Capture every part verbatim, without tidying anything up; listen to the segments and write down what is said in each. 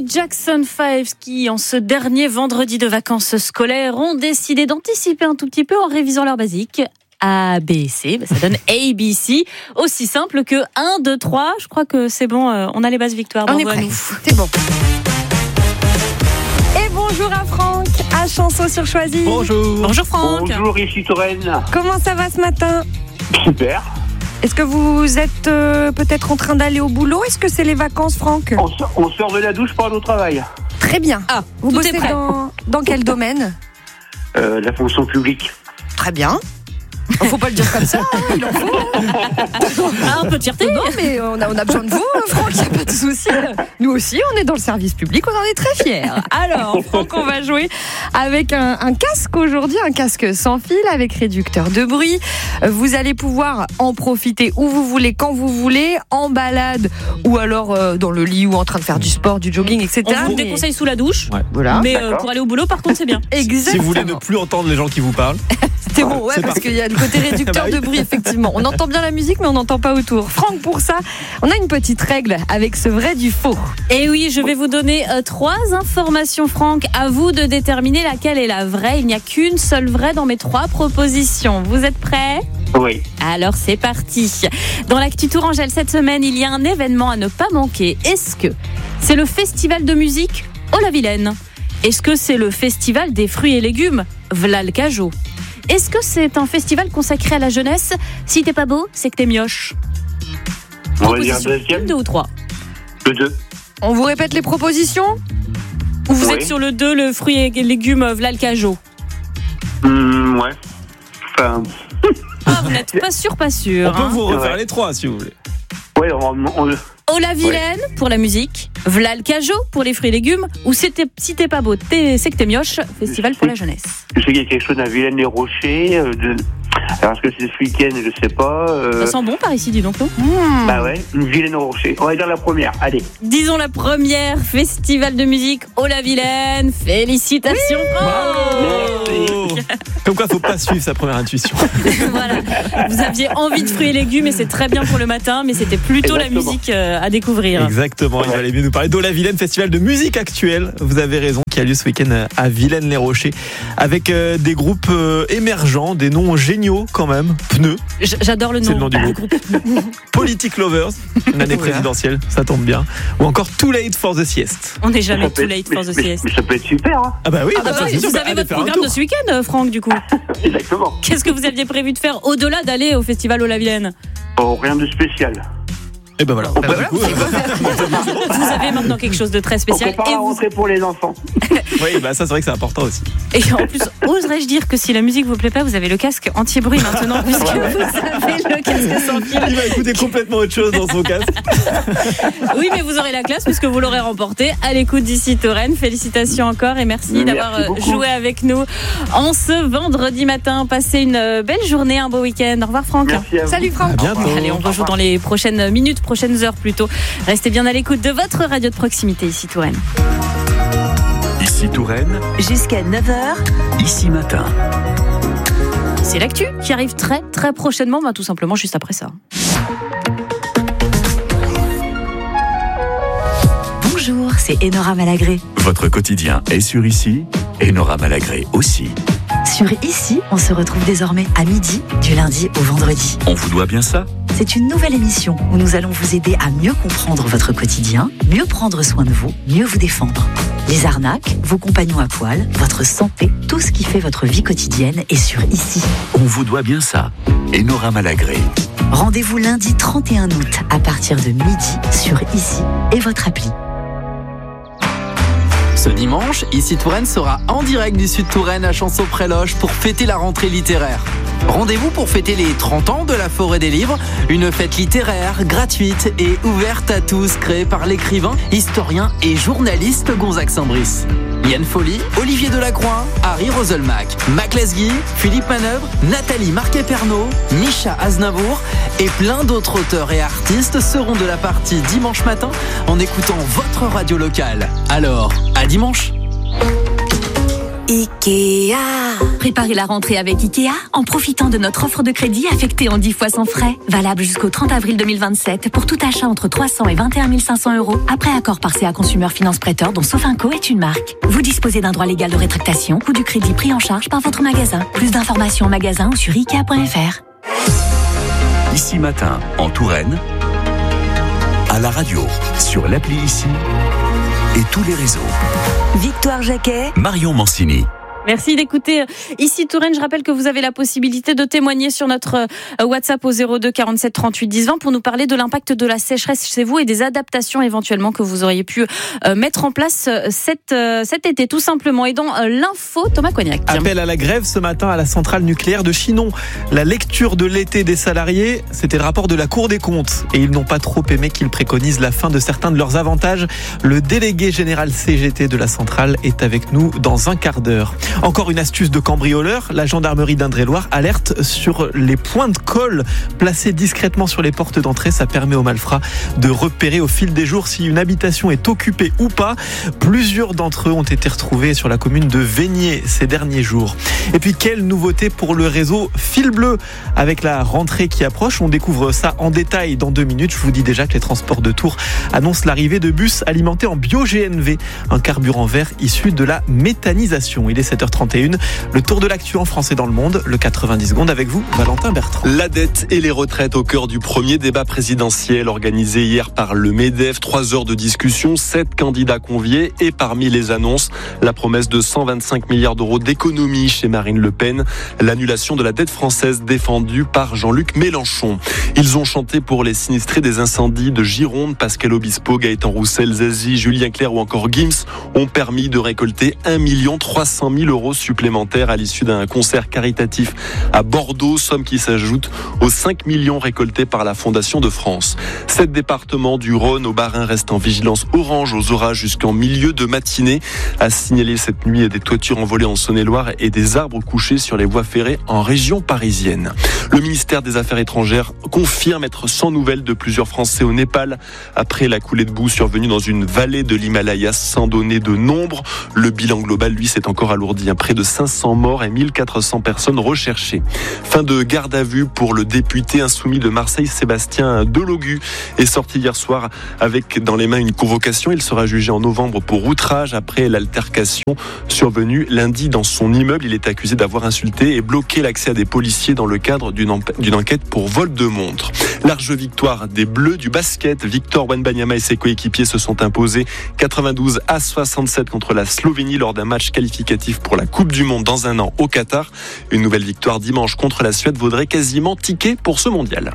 Jackson five qui, en ce dernier vendredi de vacances scolaires, ont décidé d'anticiper un tout petit peu en révisant leur basique. A, B, C, bah ça donne A, B, C. Aussi simple que un, deux, trois. Je crois que c'est bon, euh, on a les bases victoires. On est prêts, c'est bon. Et bonjour à Franck, à Chanceau sur Choisy. Bonjour. Bonjour Franck. Bonjour, ici Touraine. Comment ça va ce matin ? Super. Est-ce que vous êtes euh, peut-être en train d'aller au boulot ? Est-ce que c'est les vacances, Franck ? On sort, on sort de la douche pour aller au travail. Très bien. Ah, vous tout est bossez prêt. dans, dans quel domaine ? Euh, la fonction publique. Très bien. Faut pas le dire comme ça, hein, il en faut. Ah, un peu de fierté. Non, mais on a, on a besoin de vous, Franck, il n'y a pas de souci. Nous aussi, on est dans le service public, on en est très fiers. Alors, Franck, on va jouer avec un, un casque aujourd'hui, un casque sans fil avec réducteur de bruit. Vous allez pouvoir en profiter où vous voulez, quand vous voulez, en balade ou alors euh, dans le lit ou en train de faire du sport, du jogging, et On cetera. vous déconseille sous la douche. Ouais. Voilà. Mais euh, D'accord. pour aller au boulot, par contre, c'est bien. Exactement. Si vous voulez ne plus entendre les gens qui vous parlent. C'est bon, ouais, C'est parce parfait. qu'il y a le côté réducteur Bah oui. de bruit, effectivement. On entend bien la musique, mais on n'entend pas autour. Franck, pour ça, on a une petite règle avec ce vrai du faux. Et oui, je vais vous donner euh, trois informations, Franck. À vous de déterminer laquelle est la vraie. Il n'y a qu'une seule vraie dans mes trois propositions. Vous êtes prêts ? Oui. Alors c'est parti. Dans l'actu Tourangelle cette semaine, il y a un événement à ne pas manquer. Est-ce que c'est le festival de musique Haut-la-Vilaine ? Est-ce que c'est le festival des fruits et légumes V'là le Cajot ? Est-ce que c'est un festival consacré à la jeunesse ? Si t'es pas beau, c'est que t'es mioche. On va dire Proposition, deuxième. une, deux ou trois ? Le deux. On vous répète les propositions ? Ou vous Oui. êtes sur le deux, le fruit et légumes V'là le Cajot ? Hum, ouais. Enfin, Ah, vous n'êtes pas sûr, pas sûr. On peut hein. vous refaire Ouais. les trois si vous voulez. ouais, on, on, Haut-la-Vilaine pour la musique, V'là le Cajot pour les fruits et légumes, ou si t'es, si t'es pas beau, t'es, c'est que t'es mioche, festival pour la jeunesse. je sais qu'il y a quelque chose à Vilaine-les-Rochers. Euh, de... Alors, est-ce que c'est ce week-end ? Je sais pas. Euh... Ça sent bon par ici, dis donc. Non Bah ouais, Vilaine-les-Rochers. On va dire la première. Allez. Disons la première, festival de musique Haut-la-Vilaine. Félicitations, Franck. Merci. Comme quoi, faut pas suivre sa première intuition. Voilà. Vous aviez envie de fruits et légumes et c'est très bien pour le matin, mais c'était plutôt Exactement. la musique euh, à découvrir. Exactement, il fallait mieux nous parler d'Haut-la-Vilaine, festival de musique actuelle. Vous avez raison, qui a lieu ce week-end à Vilaine-les-Rochers, avec euh, des groupes euh, émergents, des noms géniaux quand même. Pneus, J- J'adore le nom, C'est le nom du du groupe. groupe. Politic Lovers, une année Voilà. présidentielle, ça tombe bien. Ou encore Too Late for the Sieste. On n'est jamais Ça peut too être- late for the mais, sieste. mais ça peut être super, hein. Ah bah oui, Ah bah ça, oui, c'est sûr, vous bah, avez allez votre faire un programme tour. de ce week-end, euh, Franck, du coup. Exactement. Qu'est-ce que vous aviez prévu de faire au-delà d'aller au festival Haut-la-Vilaine ? Oh, rien de spécial. Et ben voilà. Bah, voilà, du coup, Vous avez maintenant quelque chose de très On spécial. prépare Et, la vous... rentrée pour les enfants. oui, bah ça c'est vrai que c'est important aussi. et en plus, oserais-je dire que si la musique vous plaît pas, vous avez le casque anti-bruit maintenant, puisque vous avez le casque sans fil. Il va écouter complètement autre chose dans son casque. Oui, mais vous aurez la classe puisque vous l'aurez remporté à l'écoute d'ici Touraine. Félicitations encore et merci, Merci d'avoir euh, beaucoup. joué avec nous en ce vendredi matin. Passez une euh, belle journée, un beau week-end. Au revoir Franck. Merci à vous. Salut Franck. À bientôt. Allez, on rejoue dans les prochaines minutes, prochaines heures plutôt. Restez bien à l'écoute de votre radio de proximité ici Touraine. Ici Touraine, Jusqu'à neuf heures, ici matin. C'est l'actu qui arrive très très prochainement, bah, tout simplement juste après ça. bonjour, c'est Enora Malagré. Votre quotidien est sur Ici, et Nora Malagré aussi. Sur Ici, on se retrouve désormais à midi, du lundi au vendredi. On vous doit bien ça ? C'est une nouvelle émission où nous allons vous aider à mieux comprendre votre quotidien, mieux prendre soin de vous, mieux vous défendre. Les arnaques, vos compagnons à poil, votre santé, tout ce qui fait votre vie quotidienne est sur Ici. On vous doit bien ça. Et Nora Malagré. Rendez-vous lundi trente et un août à partir de midi sur Ici et votre appli. Ce dimanche, Ici Touraine sera en direct du Sud Touraine à Chanceau-Près-Loge pour fêter la rentrée littéraire. Rendez-vous pour fêter les trente ans de la Forêt des Livres, une fête littéraire, gratuite et ouverte à tous, créée par l'écrivain, historien et journaliste Gonzague Saint-Brice. Yann Folly, Olivier Delacroix, Harry Roselmack, Mac Lesguy, Philippe Manœuvre, Nathalie Marquet-Pernot, Misha Aznavour et plein d'autres auteurs et artistes seront de la partie dimanche matin en écoutant votre radio locale. Alors, à dimanche! Ikea. Préparez la rentrée avec Ikea en profitant de notre offre de crédit affectée en dix fois sans frais. Valable jusqu'au trente avril deux mille vingt-sept pour tout achat entre trois cents et vingt et un mille cinq cents euros. Après accord par C A Consumer Finance Prêteur dont Sofinco est une marque. Vous disposez d'un droit légal de rétractation ou du crédit pris en charge par votre magasin. Plus d'informations en magasin ou sur ikea point f r. Ici Matin, en Touraine, à la radio, sur l'appli Ici et tous les réseaux. Victoire Jacquet, Marion Mancini. Merci d'écouter Ici Touraine. Je rappelle que vous avez la possibilité de témoigner sur notre WhatsApp au zéro deux quarante-sept trente-huit dix vingt pour nous parler de l'impact de la sécheresse chez vous et des adaptations éventuellement que vous auriez pu mettre en place cet, cet été tout simplement. Et dans l'info, Thomas Cognac. Appel à la grève ce matin à la centrale nucléaire de Chinon. La lecture de l'été des salariés, c'était le rapport de la Cour des comptes. Et ils n'ont pas trop aimé qu'ils préconisent la fin de certains de leurs avantages. Le délégué général C G T de la centrale est avec nous dans un quart d'heure. Encore une astuce de cambrioleur, la gendarmerie d'Indre-et-Loire alerte sur les points de colle placés discrètement sur les portes d'entrée. Ça permet aux malfrats de repérer au fil des jours si une habitation est occupée ou pas. Plusieurs d'entre eux ont été retrouvés sur la commune de Vénier ces derniers jours. Et puis quelle nouveauté pour le réseau Fil Bleu avec la rentrée qui approche. On découvre ça en détail dans deux minutes. Je vous dis déjà que les transports de Tours annoncent l'arrivée de bus alimentés en bio-G N V, un carburant vert issu de la méthanisation. Il est sept heures trente et une. Le tour de l'actu en français dans le monde, le quatre-vingt-dix secondes avec vous, Valentin Bertrand. La dette et les retraites au cœur du premier débat présidentiel organisé hier par le MEDEF. Trois heures de discussion, sept candidats conviés et parmi les annonces, la promesse de cent vingt-cinq milliards d'euros d'économie chez Marine Le Pen, l'annulation de la dette française défendue par Jean-Luc Mélenchon. Ils ont chanté pour les sinistrés des incendies de Gironde. Pascal Obispo, Gaëtan Roussel, Zazie, Julien Clerc ou encore Gims ont permis de récolter un million trois cent mille euros supplémentaires à l'issue d'un concert caritatif à Bordeaux, somme qui s'ajoute aux cinq millions récoltés par la Fondation de France. Sept départements du Rhône au Bas-Rhin restent en vigilance orange aux orages jusqu'en milieu de matinée. À signaler cette nuit des toitures envolées en Saône-et-Loire et des arbres couchés sur les voies ferrées en région parisienne. Le ministère des Affaires étrangères confirme être sans nouvelles de plusieurs Français au Népal après la coulée de boue survenue dans une vallée de l'Himalaya sans donner de nombre. Le bilan global, lui, s'est encore alourdi. Près de cinq cents morts et mille quatre cents personnes recherchées. Fin de garde à vue pour le député insoumis de Marseille, Sébastien Delogu, est sorti hier soir avec dans les mains une convocation. Il sera jugé en novembre pour outrage après l'altercation survenue lundi dans son immeuble. Il est accusé d'avoir insulté et bloqué l'accès à des policiers dans le cadre d'une, en- d'une enquête pour vol de montre. Large victoire des Bleus du basket. Victor Wembanyama et ses coéquipiers se sont imposés quatre-vingt-douze à soixante-sept contre la Slovénie lors d'un match qualificatif pour la Coupe du Monde dans un an au Qatar. Une nouvelle victoire dimanche contre la Suède vaudrait quasiment ticket pour ce mondial.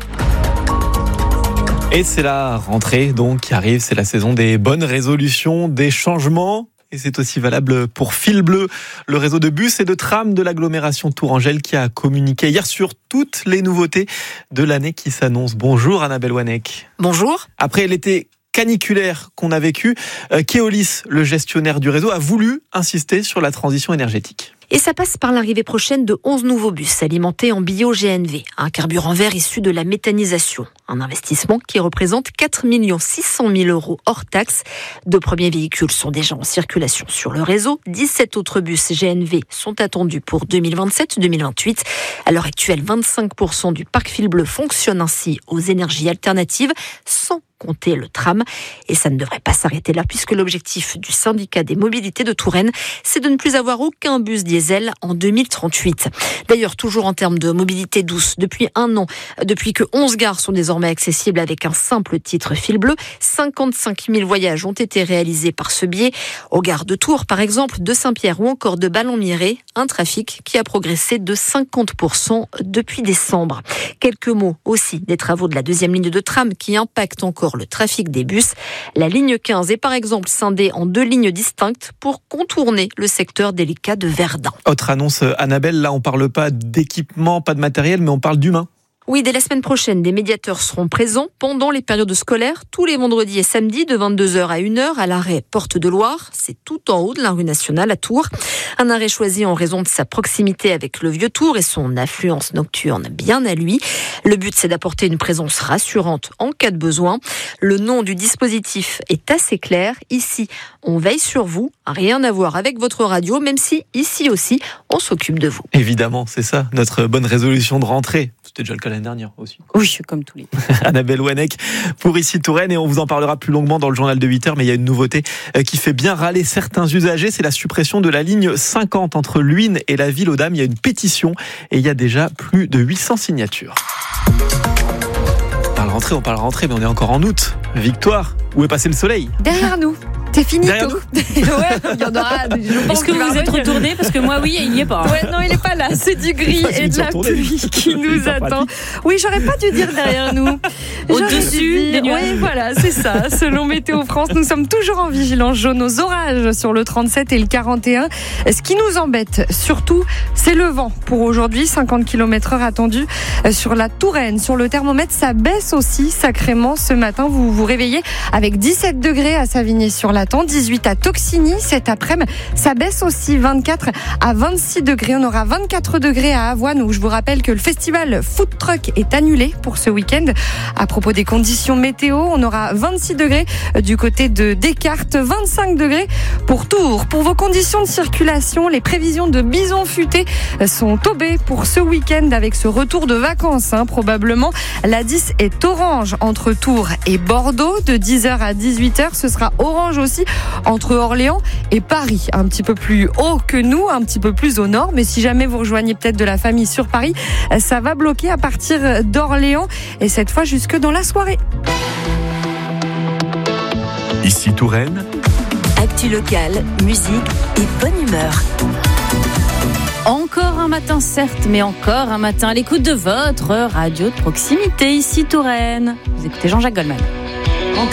Et c'est la rentrée donc qui arrive, c'est la saison des bonnes résolutions, des changements. Et c'est aussi valable pour Fil Bleu, le réseau de bus et de trams de l'agglomération Tourangelle qui a communiqué hier sur toutes les nouveautés de l'année qui s'annonce. Bonjour Annabelle Wanek. Bonjour. Après l'été caniculaire qu'on a vécu, Keolis, le gestionnaire du réseau, a voulu insister sur la transition énergétique. Et ça passe par l'arrivée prochaine de onze nouveaux bus alimentés en bio-G N V, un carburant vert issu de la méthanisation. Un investissement qui représente quatre millions six cent mille euros hors taxe. Deux premiers véhicules sont déjà en circulation sur le réseau. dix-sept autres bus G N V sont attendus pour deux mille vingt-sept deux mille vingt-huit. À l'heure actuelle, vingt-cinq pour cent du parc Fil Bleu fonctionne ainsi aux énergies alternatives, sans compter le tram. Et ça ne devrait pas s'arrêter là, puisque l'objectif du syndicat des mobilités de Touraine, c'est de ne plus avoir aucun bus diesel en deux mille trente-huit. D'ailleurs, toujours en termes de mobilité douce, depuis un an, depuis que onze gares sont désormais accessibles avec un simple titre Fil Bleu, cinquante-cinq mille voyages ont été réalisés par ce biais. Aux gares de Tours, par exemple, de Saint-Pierre ou encore de Ballon-Miré, un trafic qui a progressé de cinquante pour cent depuis décembre. Quelques mots aussi des travaux de la deuxième ligne de tram qui impactent encore le trafic des bus. La ligne quinze est par exemple scindée en deux lignes distinctes pour contourner le secteur délicat de Verdun. Autre annonce, Annabelle, là on parle pas d'équipement, pas de matériel, mais on parle d'humain. Oui, dès la semaine prochaine, des médiateurs seront présents pendant les périodes scolaires, tous les vendredis et samedis de vingt-deux heures à une heure à l'arrêt Porte de Loire. C'est tout en haut de la rue nationale à Tours. Un arrêt choisi en raison de sa proximité avec le Vieux Tours et son affluence nocturne bien à lui. Le but, c'est d'apporter une présence rassurante en cas de besoin. Le nom du dispositif est assez clair. Ici, on veille sur vous. Rien à voir avec votre radio, même si ici aussi, on s'occupe de vous. Évidemment, c'est ça, notre bonne résolution de rentrée. C'était déjà le cas l'année dernière aussi. Oui, comme tous les. Annabelle Wanek pour Ici Touraine, et on vous en parlera plus longuement dans le journal de huit heures, mais il y a une nouveauté qui fait bien râler certains usagers, c'est la suppression de la ligne cinquante entre Luynes et la ville aux Dames. Il y a une pétition et il y a déjà plus de huit cents signatures. On parle rentrée, on parle rentrée, mais on est encore en août. Victoire, où est passé le soleil ? Derrière nous. C'est fini Derrière tout. Ouais, il y en aura. Je pense Est-ce que vous êtes retourné ? Parce que moi, oui, il n'y est pas. Ouais, non, il n'est pas là. C'est du gris et de la pluie qui nous attend. Oui, j'aurais pas dû dire derrière nous. Au-dessus des nuages. Oui, voilà, c'est ça. Selon Météo France, nous sommes toujours en vigilance jaune aux orages sur le trente-sept et le quarante et un. Ce qui nous embête surtout, c'est le vent. Pour aujourd'hui, cinquante kilomètres heure attendu sur la Touraine. Sur le thermomètre, ça baisse aussi sacrément ce matin. Vous vous réveillez avec dix-sept degrés à Savigny-sur-la dix-huit à Toxigny cet après-midi. Ça baisse aussi, vingt-quatre à vingt-six degrés. On aura vingt-quatre degrés à Avoine, où je vous rappelle que le festival Food Truck est annulé pour ce week-end. À propos des conditions météo, on aura vingt-six degrés du côté de Descartes, vingt-cinq degrés pour Tours. Pour vos conditions de circulation, les prévisions de bison futé sont tombées pour ce week-end avec ce retour de vacances, hein, probablement. La dix est orange entre Tours et Bordeaux de dix heures à dix-huit heures. Ce sera orange aussi entre Orléans et Paris, un petit peu plus haut que nous, un petit peu plus au nord, mais si jamais vous rejoignez peut-être de la famille sur Paris, ça va bloquer à partir d'Orléans et cette fois jusque dans la soirée. Ici Touraine, Actu locale, musique et bonne humeur. Encore un matin, certes, mais encore un matin à l'écoute de votre radio de proximité, Ici Touraine. Vous écoutez Jean-Jacques Goldman.